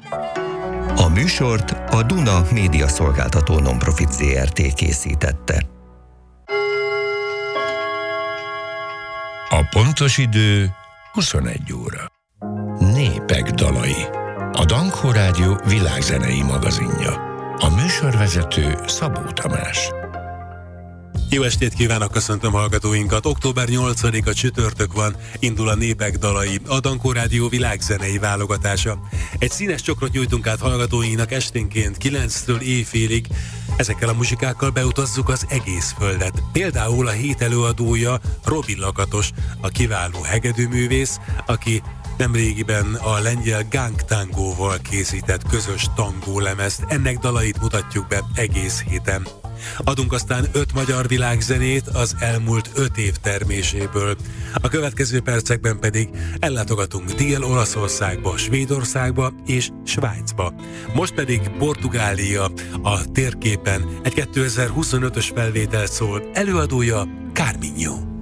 A műsort a Duna Média Szolgáltató Nonprofit Zrt. Készítette. A pontos idő 21 óra. Népek dalai. A Dankó Rádió világzenei magazinja. A műsorvezető Szabó Tamás. Jó estét kívánok, köszöntöm hallgatóinkat. Október 8-a csütörtök van, indul a Népek dalai, a Dankó Rádió világzenei válogatása. Egy színes csokrot nyújtunk át hallgatóinknak esténként 9-től éjfélig. Ezekkel a muzsikákkal beutazzuk az egész földet. Például a hét előadója Robi Lakatos, a kiváló hegedűművész, aki nemrégiben a lengyel Gang Tangóval készített közös tangólemezt. Ennek dalait mutatjuk be egész héten. Adunk aztán 5 magyar világzenét az elmúlt 5 év terméséből. A következő percekben pedig ellátogatunk Dél-Olaszországba, Svédországba és Svájcba. Most pedig Portugália a térképen egy 2025-ös felvétel szól, előadója Carminho.